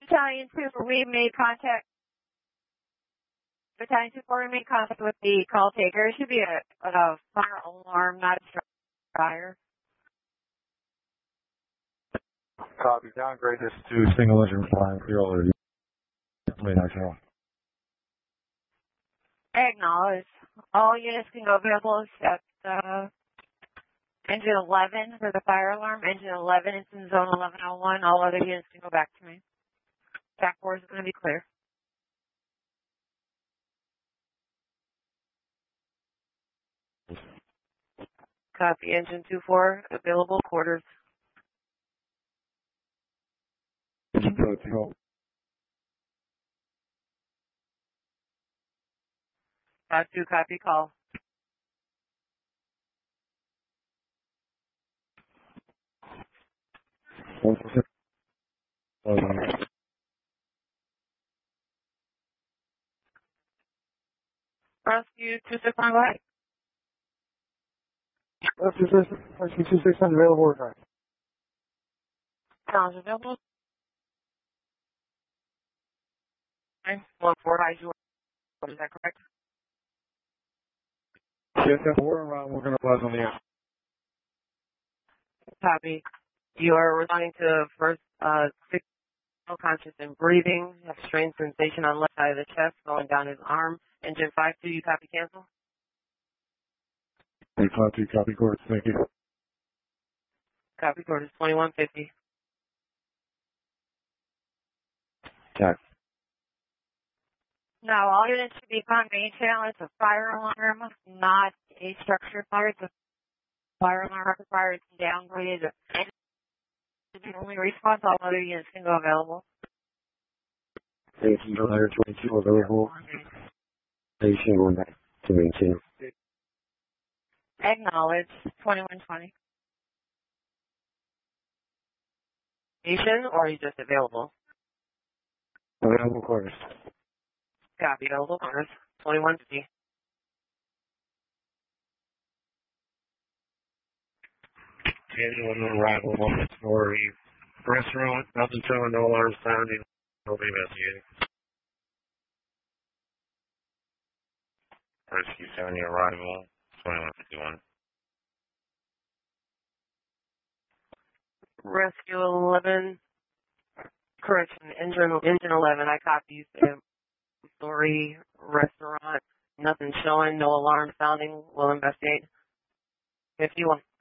Battalion 2, we made contact. Battalion 2-4, we made contact with the call taker. It should be a fire alarm, not a fire. Copy. Downgrade this to single engine flying fuel or Acknowledge. All units can go available except engine 11 for the fire alarm. Engine 11 is in zone 1101. All other units can go back to me. TAC 4 is going to be clear. Copy. Engine 2-4, available quarters. Engine 2-4. 5-2, copy call. Rescue 261, go ahead. Rescue 261, available or not? Sounds available. 914 high shore. Is that correct? Yes, we're around. We're going to buzz on the air. Copy. You are responding to first signal conscious and breathing. Have strained sensation on left side of the chest, going down his arm. Engine 5-2, you copy cancel? 852, copy quarters. Thank you. Copy quarters 2150. Check. Now, all units should be on main channel. It's a fire alarm, not a structured fire. It's a fire alarm required to downgrade. The only response, all other units can go available. Station 22 available. Station 1 to maintain. Acknowledge 2120. Station, or are you just available? Available quarters. Copy, available quarters 2150. Anyone arrival on Story restaurant, nothing showing, no alarm sounding, nobody investigating. Rescue 70 arrival, 2151. Rescue 11, correction, engine 11, I copy you. Story restaurant, nothing showing, no alarm sounding, we'll investigate. 51.